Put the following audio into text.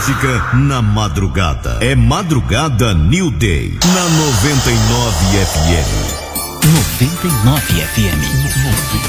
música na madrugada. É Madrugada New Day, na 99 FM. 99 FM.